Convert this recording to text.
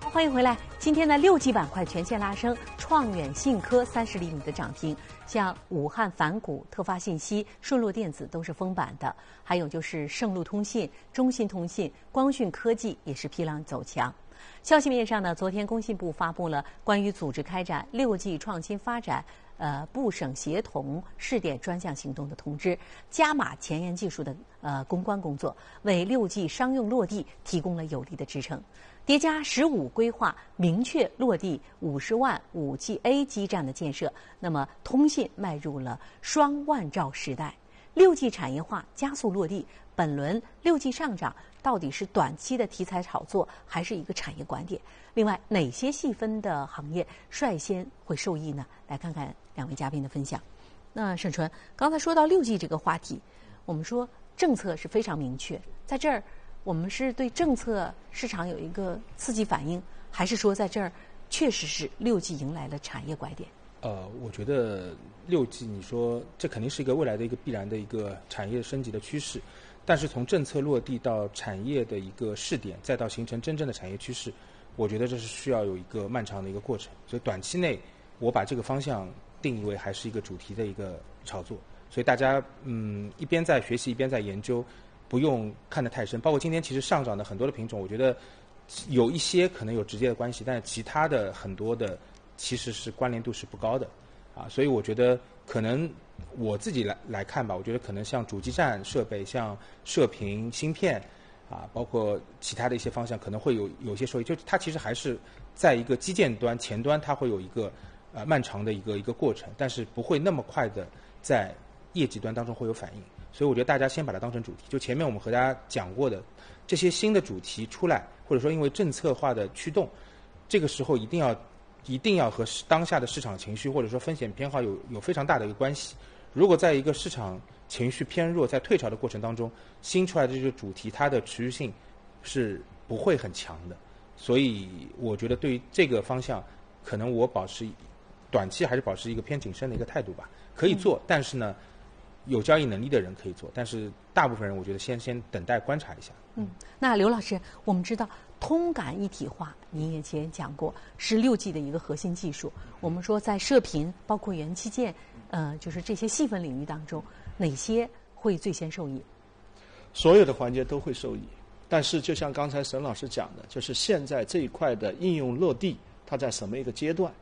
欢迎回来。今天的6G 板块全线拉升，创远信科30厘米的涨停，像武汉凡谷、特发信息、顺路电子都是封板的，还有就是盛路通信、中信通信、光讯科技也是批量走强。消息面上呢，昨天工信部发布了关于组织开展6G 创新发展部省协同试点专项行动的通知，加码前沿技术的攻关工作，为6G 商用落地提供了有力的支撑。叠加15规划明确落地50万5G-A 基站的建设，那么通信迈入了双万兆时代。6G 产业化加速落地，本轮6G 上涨到底是短期的题材炒作，还是一个产业拐点？另外，哪些细分的行业率先会受益呢？来看看两位嘉宾的分享。那沈纯，刚才说到6G 这个话题，我们说政策是非常明确，在这儿我们是对政策市场有一个刺激反应，还是说在这儿确实是6G 迎来了产业拐点？ 我觉得6G，你说这肯定是一个未来的一个必然的一个产业升级的趋势，但是从政策落地到产业的一个试点，再到形成真正的产业趋势，我觉得这是需要有一个漫长的一个过程。所以短期内，我把这个方向定义为还是一个主题的一个炒作。所以大家一边在学习，一边在研究，不用看得太深。包括今天其实上涨的很多的品种，我觉得有一些可能有直接的关系，但是其他的很多的其实是关联度是不高的所以我觉得可能我自己来看吧，我觉得可能像主基站设备、像射频芯片包括其他的一些方向可能会有些受益，就它其实还是在一个基建端前端，它会有一个漫长的一个过程，但是不会那么快的在业绩端当中会有反应。所以我觉得大家先把它当成主题，就前面我们和大家讲过的这些新的主题出来，或者说因为政策化的驱动，这个时候一定要和当下的市场情绪或者说风险偏好有非常大的一个关系。如果在一个市场情绪偏弱，在退潮的过程当中，新出来的这个主题它的持续性是不会很强的。所以我觉得对于这个方向，可能我短期还是保持一个偏谨慎的一个态度吧。可以做，但是呢，有交易能力的人可以做，但是大部分人我觉得先等待观察一下。 那刘老师，我们知道通感一体化，您以前讲过是6G 的一个核心技术。我们说在射频包括元器件，就是这些细分领域当中，哪些会最先受益？ 所有的环节都会受益，但是就像刚才沈老师讲的，就是现在这一块的应用落地，它在什么一个阶段？